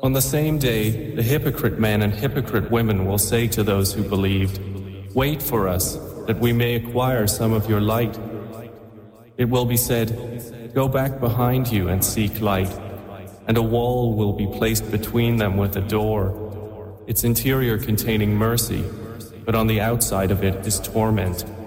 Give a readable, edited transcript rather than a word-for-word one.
On the same day, the hypocrite men and hypocrite women will say to those who believed, "Wait for us, that we may acquire some of your light." It will be said, "Go back behind you and seek light," and a wall will be placed between them with a door, its interior containing mercy, but on the outside of it is torment.